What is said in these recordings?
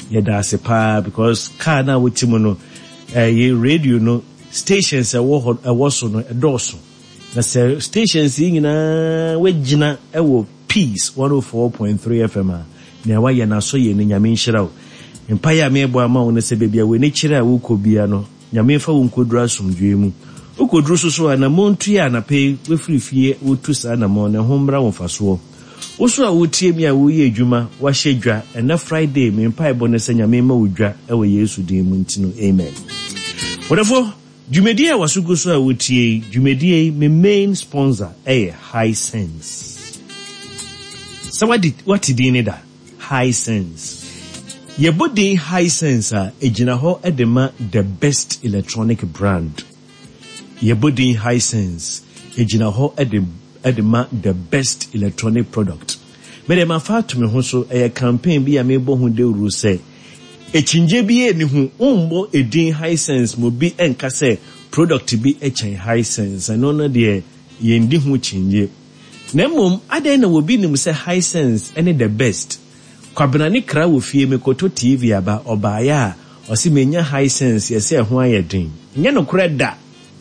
yɛda ase pa because car na wotimo no ye radio no stations ɛwɔ so no ɛdɔso na sɛ stations yi nyina wagina ɛwɔ Peace 104.3 FM a na wayɛ na so yɛ ne nyame nhyira wo empire a mebo ama wo ne sɛ bebia we ne kyerɛ a wo kobia no nyame fa wo nkodura asomdwe mu ukoduru so na montu ya na pe we frifie wotu sa na mo ne hombra wo faso oso a wotie mi a wo ye adwuma wa hyedwa na Friday me mpa ebo ne senya me ma wodwa e wo Yesu din mu ntino amen. Wonderful dwumedi a wasugo so a wotie dwumedi me main sponsor High Sense. So what did you need? High Sense. Ye body High Sense ejina ho edema the best electronic brand. Ye body High Sense ejina ho edema the best electronic product. Me dem afa to me ho so campaign bi a me bo hu de ru say echinje bi eni hu umbo edin High Sense mo bi enka say product bi echen High Sense and no de ye ndi hu chinje. Nemom aden na wobi nim say High Sense any the best. Kwabena ni kra wo fie me koto TV aba obaya o si menya High Sense ye say ho ayedin. Nya no kreda.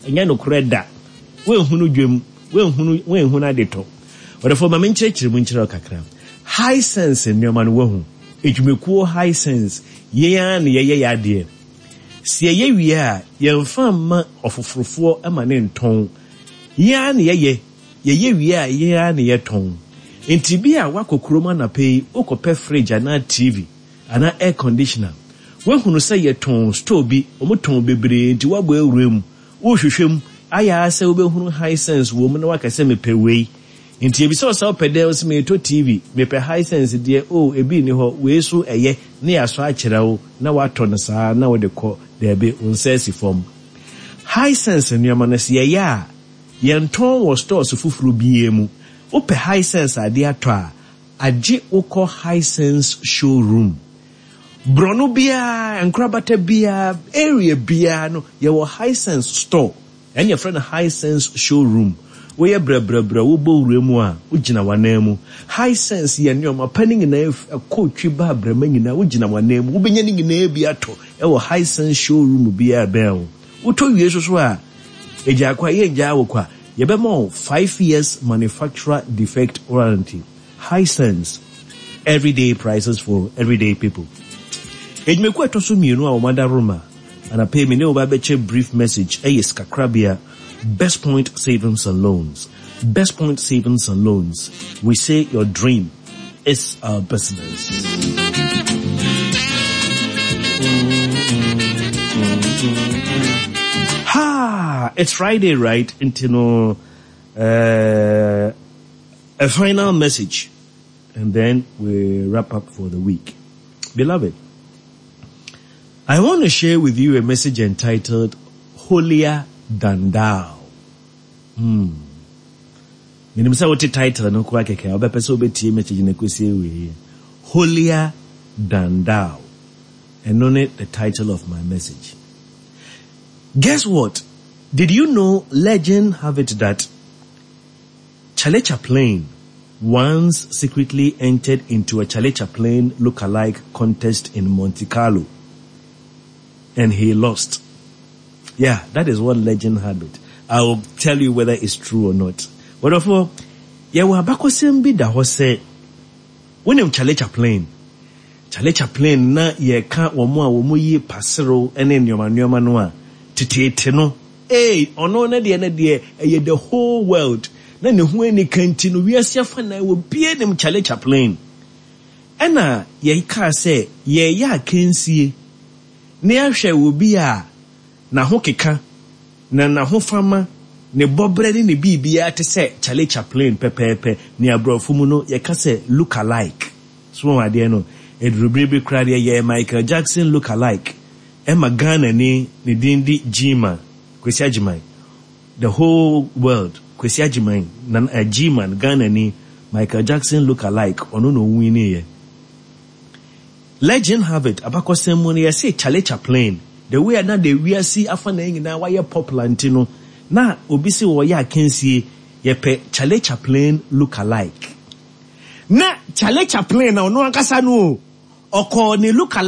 We hunu dwem, we hunu adeto. Odefo ma menkyerechire mu nkyere kakra. High Sense nneoma no wahu. Edwumekuo High Sense ye ya na ye ade. Si ye wie a ye mfa ma ofofrofo ama ne nton. Ya na ye wie a ye ya na ye ton. Enti bi a wakokroma na pay okope fridge ana TV ana air conditioner. We hunu say ye ton store bi omoton bebre enti wabo awurem. Wo hwehwem aya se obehunu High Sense wo mu na wakase mepewei nti ebi so so pede o se me to TV mepe High Sense de ebi ni ho we so eye na ya so akere wo na wato no saa na wo de ko de be unsesi form High Sense nneoma na se ye ya ye nton wo stores fufuru bie mu ope High Sense ade ato a age ukọ High Sense showroom Brono bia enkrabata bia area bia no ye wo High Sense store and your friend High Sense showroom we ye bra wo bo wuremu a ugina wanemu High Sense ye nyoma paning na akotwi ba brama nyina ugina wanemu wo benya nyina bia to e wo High Sense showroom bia bel wo to wie so a eja kwa ye ja wo kwa ye be mo 5 years manufacturer defect warranty. High Sense, everyday prices for everyday people. Ejmeku etoso mienu a omada Roma and a pay me ne obabeche brief message yes kakrabia Best Point Savings and Loans. Best Point Savings and Loans. We say your dream is our business. It's Friday, right? Into a final message and then we wrap up for the week. Beloved, I want to share with you a message entitled Holier Than Thou. Minimsa what title no kwa keke obepese obetie message na kwesi we Holier Than Thou. And on it the title of my message. Guess what? Did you know, legend have it that Charlie Chaplin once secretly entered into a Charlie Chaplin look-alike contest in Monte Carlo and he lost. Yeah, that is what legend had it. I will tell you whether it's true or not. But of all, yeah, we abako sembi da ho say when him Charlie Chaplin na ye ka womo yi pasero ene nyoma no a tete no ono na de the whole world na ne hu ani kanti no wiase afa na wo bie dem Charlie Chaplin ena ye ka say ye ya kansie ne ahwe wo bi a na ho keka na ho fama ne bobre ne bibia te say Charlie Chaplin pepepe ne abrofo mu no ye ka say look alike so ade no edrubribi krade ye Michael Jackson look alike Emma Ghana ni dindi G-Man Kwesi Agyeman the whole world Kwesi Agyeman na G-Man Ghana ni Michael Jackson look alike ono no wini ye. Legend have it abako semoni ye say Charlie Chaplin the way na the we see afa na nyina wa ye popular ntino na obi se wo ya kensie ye pe Charlie Chaplin look alike na Charlie Chaplin na ono ankasa no okọ ni look alike